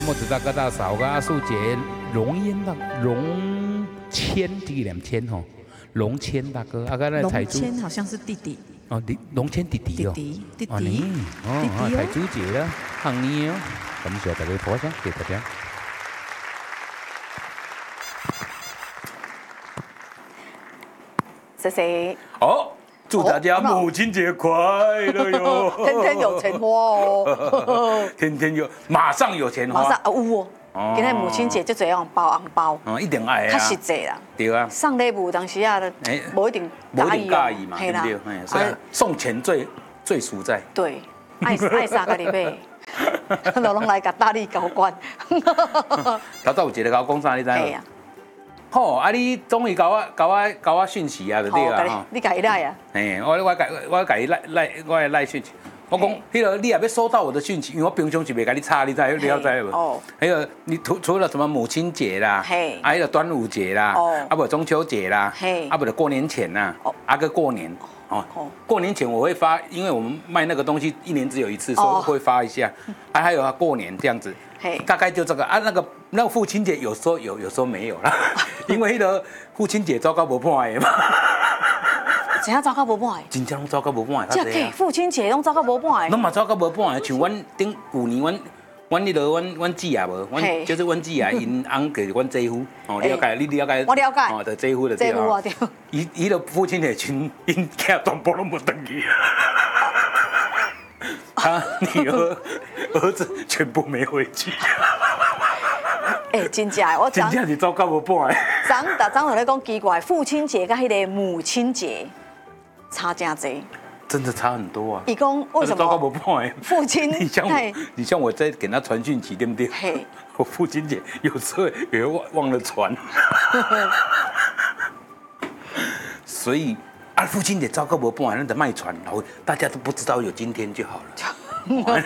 莫子大哥大嫂跟阿素姐龙烟大龙谦这个两千吼，龙谦大哥，啊，刚才彩珠龙谦好像是弟弟。 哦，龙谦弟弟哦， 弟弟哦你哦，彩珠姐啊，行你哦，感谢大家捧场，谢谢大家。 谢谢。 好，祝大家母亲节快乐哟！ 天天有钱花哦， 天天有，马上有钱花， 马上啊有哦。今天母亲节就这样包红包， 一定爱啊， 较实际啦。 对啊， 送礼物当时啊，无一定介意嘛，对不对？所以送钱最实在。 对，爱啥家己买，拢来甲大力交关。 头早有一个甲我讲啥，你知无？好，啊！你终于搞我讯息啊，就对啦吼。 你甲伊赖啊？ 我甲伊赖讯息。我讲，迄个你也要收到我的讯息，因为我平常是袂甲你插，你了解无？哦。还有你除了什么母亲节啦，还有端午节啦，啊不中秋节啦，啊不就过年前呐，啊个过年。哦，过年前我会发，因为我们卖那个东西一年只有一次，所以会发一下。啊，还有过年这样子，大概就这个啊。那个父亲节有时候有，有时候没有啦，因为那个父亲节糟糕无半个嘛。 真正糟糕无半个， 真正糟糕无半个。 这个父亲节拢糟糕无半个。 拢嘛糟糕无半个，像阮顶旧年阮迄个阮姊也无，就是阮姊也因翁给阮姐夫，哦了解，你了解？ 我了解。 哦，就姐夫就对了。姐夫啊对。伊的父亲节因囝全部拢无登去，他女儿子全部没回去。 真正我真正是糟糕无半个。 昨就咧讲奇怪，父亲节跟迄个母亲节差真济。 真的差很多啊！ 伊讲为什么？父亲， 你像我在给他传讯息，对不对？我父亲节有时候也会忘了传，所以啊，父亲节糟糕不半，那得卖传，然后大家都不知道有今天就好了。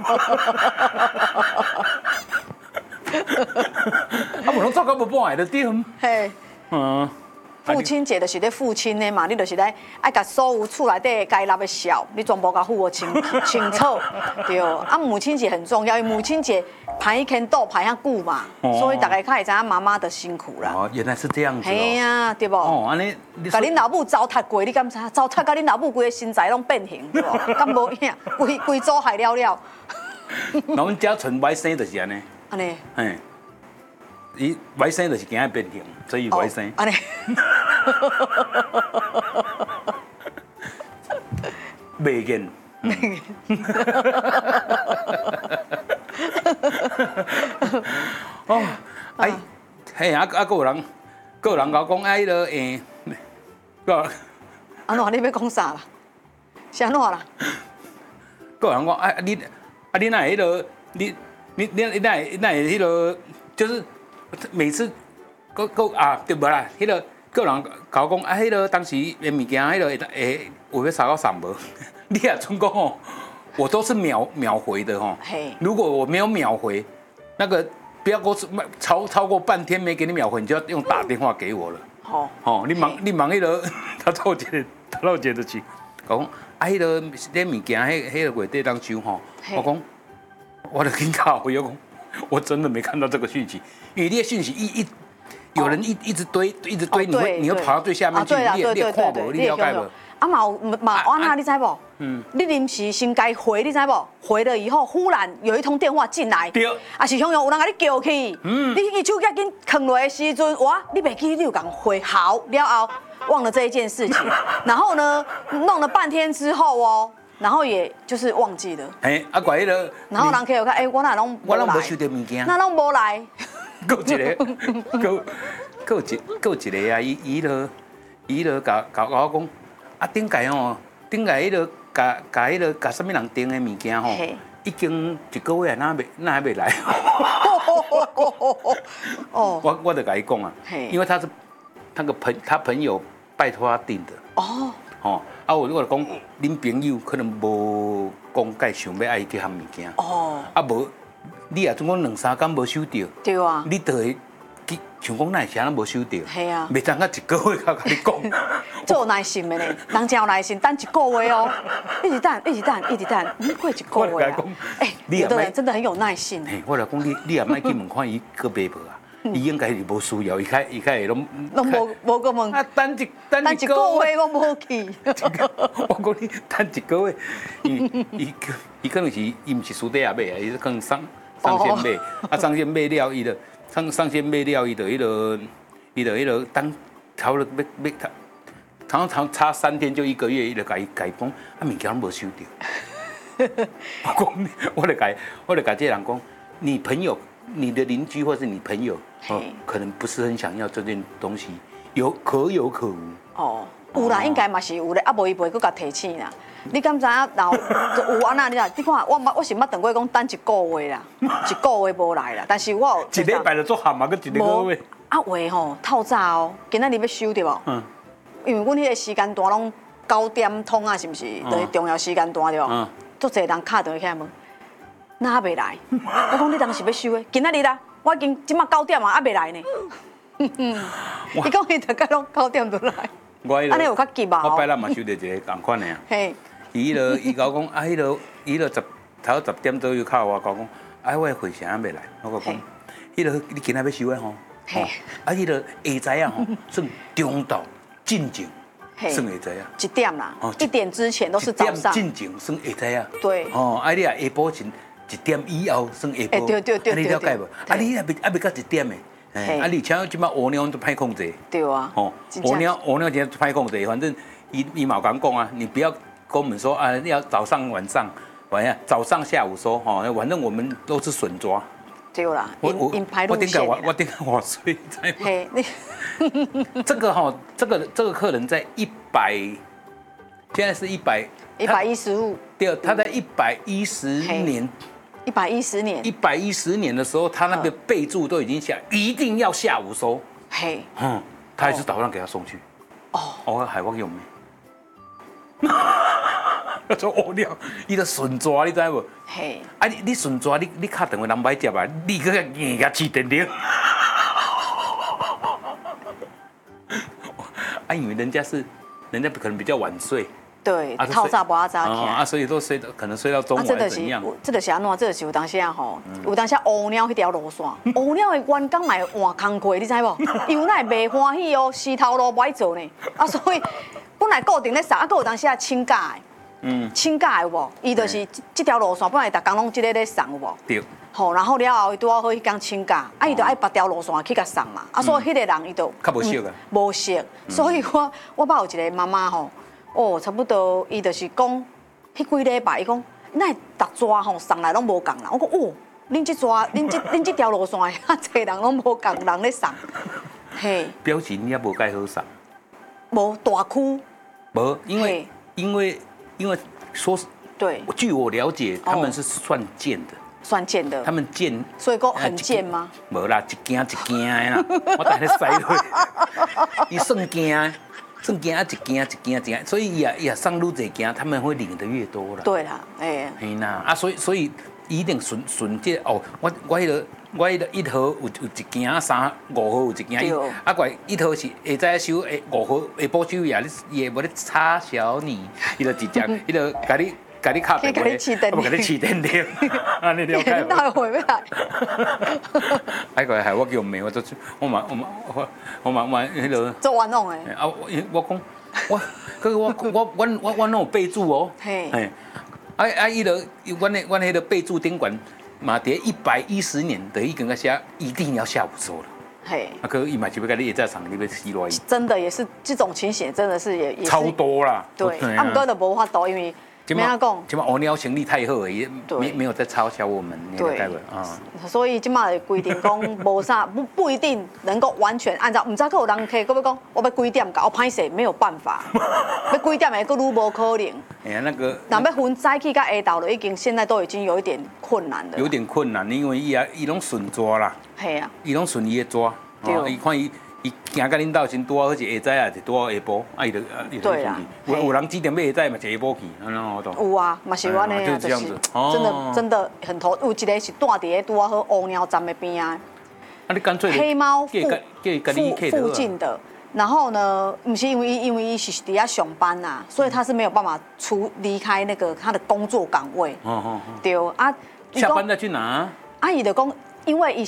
啊，不能糟糕不半的对。 嘿，父亲节就是咧父亲的嘛，你就是咧爱甲所有厝内底该纳的孝，你全部甲父母清楚，对。啊，母亲节很重要，因为母亲节排一天豆排遐久嘛，所以大家较会知影妈妈的辛苦啦。 哦，原来是这样子。 嘿呀，对不？ 哦，安尼， 甲恁老母糟蹋过，你敢知？糟蹋甲恁老母规个身材拢变形，对不？敢无影，规组害了了。 阮家纯外生就是安尼。 安尼。 嘿。伊外生就是惊变形，所以外生。 安尼。 袂瘾。哦，哎，嘿啊，还有人甲我讲，哎，迄个个。 安怎？你要讲啥啦？是安怎啦？ 有人讲，哎，你哪迄个？你哪会迄个？就是。每次，对无啦，迄个个人甲我讲，啊，迄个当时的物件，迄个有要啥到送无？你也总讲哦，我都是秒回的吼。如果我没有秒回，那个不要给我超过半天没给你秒回，你就要用打电话给我了。哦，你忙迄个，他到节就去讲，啊，迄个物件，迄个月底当收吼，我讲，我就跟他回讲。我真的没看到这个讯息，因为你的讯息有人一直堆，你会跑到最下面去，你也看无，你了解无？ 啊嘛安那你知无？你临时先该回，你知无？回了以后，忽然有一通电话进来，啊是有人甲你叫去，你伊手机紧放落的时阵，哇，你袂记你有讲回好了后，忘了这一件事情，然后呢，弄了半天之后哦。然后也就是忘记了， 怪迄个， 然后人客有看，我哪拢无收到物件， 那拢无来， 够一个，够一个啊！伊就甲我讲，啊顶届迄个甲什么人订的物件吼，已经一个月哪还袂来？哦，我就甲伊讲啊，因为他朋友拜托他订的。哦，啊，我就讲，恁朋友可能无讲介想要爱去含物件。哦，啊无，你也总讲2、3天无收到。 对啊。 你就会想讲哪啥都无收到， 系啊， 袂当到一个月才甲你讲。 最有耐心的呢，人真有耐心，等一个月哦，一直等，过一个月啊。有的人真的很有耐心。 嘿，我来讲你也莫去问看伊个买无啊？伊应该是无需要，伊会拢无个问。 啊，等一个月我无去。 我讲你等一个月，伊可能是伊毋是私底下买啊，伊是可能上线买，啊上线买了伊就上线买了伊就迄个等差不多要常差3天就1个月，伊就甲伊讲啊物件拢无收到。我就甲这人讲，你的邻居或是你朋友，可能不是很想要这件东西，可有可无。哦， 有啦，应该嘛是有咧，啊无伊袂搁甲提醒啦。你敢知影？然后有安那你看，我是捌等过讲等一个月啦，一个月无来啦。但是我一礼拜就做喊嘛，搁一个月。 啊话吼透早哦，今仔日要收对无？嗯。因为阮迄个时间段拢9点通啊，是毋是？就是重要时间段对无？嗯。足侪人敲电话起来问，哪袂来？我讲你当时要收的，今仔日啦，我已经即马9点啊，还袂来呢。伊讲伊大概拢9点就来。安尼有较急啊！ 我摆咱嘛收到一个同款的啊。嘿。伊甲我讲啊，迄落头10点左右敲我讲，啊，我的回程还袂来。我讲，你今仔要收的吼。嘿。啊，下早啊吼，算中昼进前。算会知啊，1 点啦，1点之前都是早上。 进前算会知啊。 对。 哦，啊你啊下晡前1点以后算下晡。 对。 你了解无？啊你还袂到1点的，啊而且即摆乌鸟都歹控制。 对啊。哦， 乌鸟真歹控制，反正伊嘛有讲啊，你不要跟我们说啊，要早上晚上，早上下午收哈，反正我们都是笋抓。 对啦，因排路线。 我顶个我睡在。嘿，你这个客人在100，现在是 115。 对，他在110年。110年的时候，他那个备注都已经写，一定要下午收。嘿。他还是早上给他送去。哦，海王有没？做乌鸟，伊就顺抓，你知无？嘿，啊你顺抓，你敲电话人歹接啊，你搁硬甲起电铃。啊，因为人家可能比较晚睡。 对，透早无早起。 啊，所以都可能睡到中午还是怎样？ 这就是安怎？这就是有当时啊吼，有当时乌鸟迄条路线，乌鸟的员工嘛换工课，你知无？因为那袂欢喜哦，石头路不爱做呢。啊，所以本来固定咧送，啊，搁有当时啊请假的。请假有无？伊就是这条路线，本来逐工拢即个咧送有无？对。吼，然后了后伊拄好好迄天请假，啊，伊就爱别条路线去甲送嘛，啊，所以迄个人伊就较无熟啊。 无熟，所以我捌有一个妈妈吼，哦，差不多伊就是讲，迄几礼拜伊讲，那逐抓吼送来拢无共人，我讲哦，恁这条路线遐侪人拢无共人咧送，嘿。 表情也无介好送。 无大区。 无，因为说，对，据我了解，他们是算件的。 算件的。 他们件。 所以讲很件吗？ 无啦，一件的啦，我等下塞落。伊算件啊，一件，所以也上路这件，他们会领的越多了。 对啦，哎。 嘿呐，啊，所以一定顺这哦，我迄个1号有一件，5号有一件，啊怪1号是下早收，5号下晡收呀，你也无咧插小你，伊就直接，伊就甲你敲电话，我甲你起电铃，啊你了解无？ 那会要来。 哎个系我叫妹，我迄个。 做玩弄诶。 啊，我讲我拢有备注哦。嘿。伊就阮迄个备注顶管嘛，伫110年的已经个写一定要下午收了。嘿。啊，可伊嘛就要甲你也在厂里面洗落去。真的也是这种情形，真的是也超多啦。 对，啊，毋过就无法度，因为。没阿讲， 即马乌鸟生意太好了，也没有在嘲笑我们，你了解无？啊， 所以即马规定讲无啥不一定能够完全按照，唔知佫有人客，佫要讲我要几点搞，歹势没有办法，要几点的佫愈无可能。哎呀，那个，那要分早起甲下昼了，现在都已经有一点困难了。 有点困难，因为伊拢顺抓啦。系啊。伊拢顺伊的抓，伊看伊行到恁兜先拄好，好是下早啊，是拄好下晡，啊伊就对啦。 有人指定要下早嘛，就下晡去，安怎我懂。 有啊，嘛是安尼啊，就是真的很头，有一个是住伫个拄好乌鸟站的边啊， 啊，你干脆黑猫附附近的。然后呢，不是因为伊是底下上班呐，所以他是没有办法离开那个他的工作岗位。对啊， 下班再去拿。 阿姨的因为伊